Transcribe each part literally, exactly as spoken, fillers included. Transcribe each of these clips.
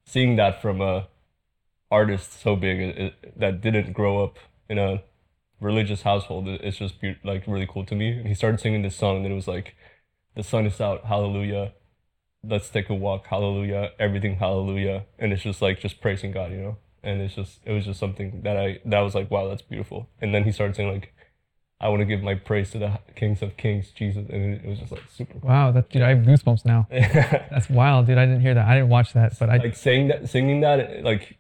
seeing that from a artist so big it, it, that didn't grow up in a religious household, it, it's just be, like really cool to me. And he started singing this song, and then it was like, "The sun is out, hallelujah. Let's take a walk, hallelujah. Everything, hallelujah." And it's just like just praising God, you know. And it's just it was just something that I that was like, wow, that's beautiful. And then he started saying like, "I want to give my praise to the kings of kings, Jesus," and it, it was just like super cool. Wow, that dude, I have goosebumps now. That's wild, dude. I didn't hear that. I didn't watch that, but I Like saying that, singing that, like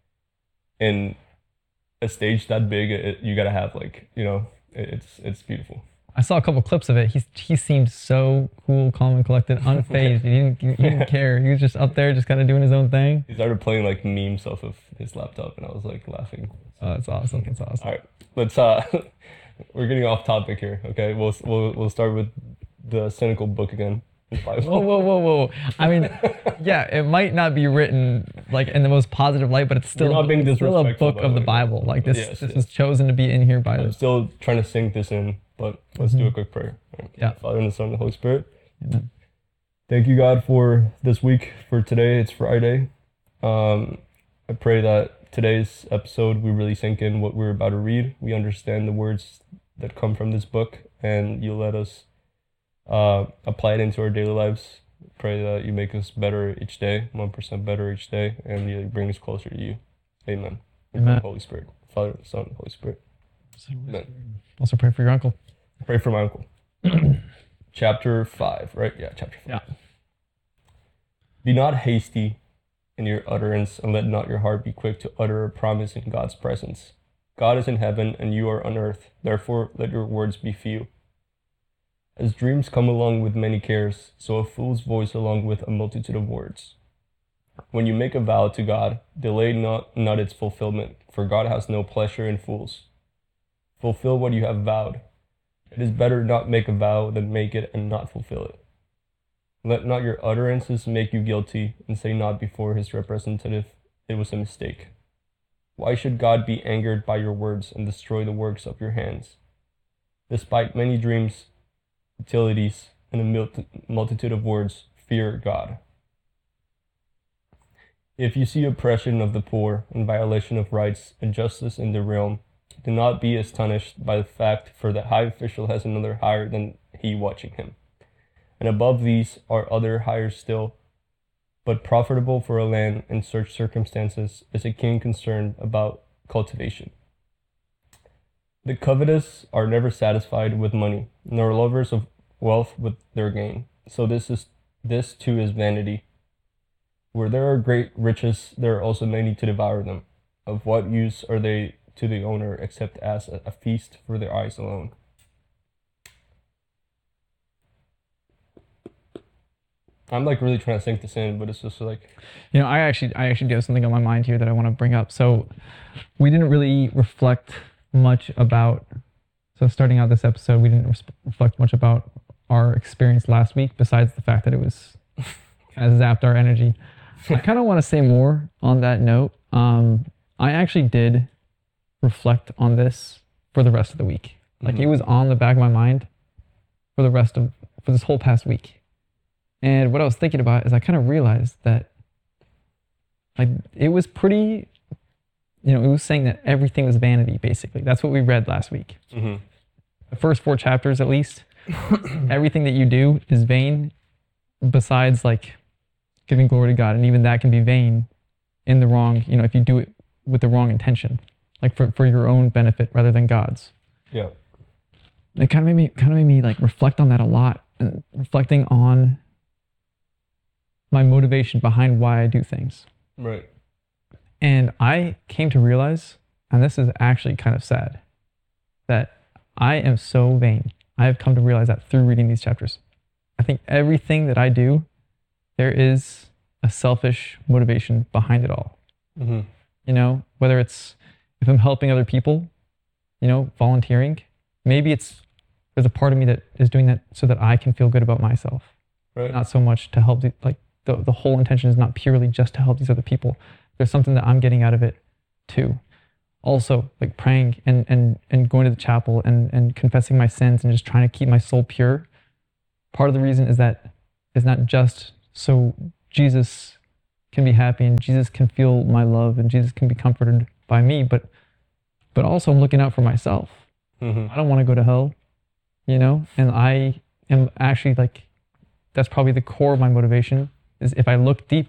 in a stage that big, it, you gotta have like, you know, it, it's it's beautiful. I saw a couple clips of it. He he seemed so cool, calm and collected, unfazed. He didn't he didn't care. He was just up there, just kind of doing his own thing. He started playing like memes off of his laptop, and I was like laughing. Oh, that's awesome. That's awesome. All right, let's uh, we're getting off topic here. Okay, we'll we'll we'll start with the cynical book again. Whoa, whoa, whoa, whoa! I mean, yeah, it might not be written like in the most positive light, but it's still, not being it's still a disrespectful, book by of the the way. Bible. Like this, Yes, this yes. was chosen to be in here by I'm the. still trying to sink this in, but let's do a quick prayer. All right. Yeah. Father, and the Son, and the Holy Spirit. Amen. Thank you, God, for this week. For today, it's Friday. Um, I pray that today's episode we really sink in what we're about to read. We understand the words that come from this book, and you let us uh, apply it into our daily lives. Pray that you make us better each day, one percent better each day, and you bring us closer to you. Amen. Amen. Holy Spirit, Father, Son, Holy Spirit. Amen. Also pray for your uncle. Pray for my uncle. Chapter five, right? Yeah, chapter five. Yeah. Be not hasty in your utterance, and let not your heart be quick to utter a promise in God's presence. God is in heaven, and you are on earth. Therefore, let your words be few. As dreams come along with many cares, so a fool's voice along with a multitude of words. When you make a vow to God, delay not, not its fulfillment, for God has no pleasure in fools. Fulfill what you have vowed. It is better not make a vow than make it and not fulfill it. Let not your utterances make you guilty, and say not before his representative, "It was a mistake." Why should God be angered by your words and destroy the works of your hands? Despite many dreams, utilities, and a multitude of words, fear God. If you see oppression of the poor and violation of rights and justice in the realm, do not be astonished by the fact, for the high official has another higher than he watching him. And above these are other higher still, but profitable for a land in such circumstances is a king concerned about cultivation. The covetous are never satisfied with money, nor lovers of wealth with their gain. So this is this too is vanity. Where there are great riches, there are also many to devour them. Of what use are they to the owner except as a, a feast for their eyes alone? I'm like really trying to sink this in, but it's just like, You know, I actually, I actually do have something on my mind here that I want to bring up. So, we didn't really reflect much about. So, starting out this episode, we didn't res- reflect much about our experience last week, besides the fact that it was kind of zapped our energy. I kind of want to say more on that note. Um, I actually did reflect on this for the rest of the week. Like Mhm. it was on the back of my mind for the rest of for this whole past week. And what I was thinking about is I kind of realized that like it was pretty, you know, it was saying that everything was vanity, basically. That's what we read last week. mm-hmm. The first four chapters, at least, everything that you do is vain, besides like giving glory to God. And even that can be vain in the wrong, you know, if you do it with the wrong intention, like for, for your own benefit rather than God's. Yeah. It kind of made me kind of made me like reflect on that a lot, and reflecting on my motivation behind why I do things. Right. And I came to realize, and this is actually kind of sad, that I am so vain. I have come to realize that through reading these chapters. I think everything that I do, there is a selfish motivation behind it all. Mm-hmm. You know, whether it's if I'm helping other people, you know, volunteering, maybe it's there's a part of me that is doing that so that I can feel good about myself. Right. Not so much to help, the, like the, the whole intention is not purely just to help these other people. There's something that I'm getting out of it too. Also, like praying and, and, and going to the chapel and, and confessing my sins and just trying to keep my soul pure. Part of the reason is that it's not just so Jesus can be happy and Jesus can feel my love and Jesus can be comforted by me, but but also I'm looking out for myself. Mm-hmm. I don't want to go to hell, you know, and I am actually like, that's probably the core of my motivation is if I look deep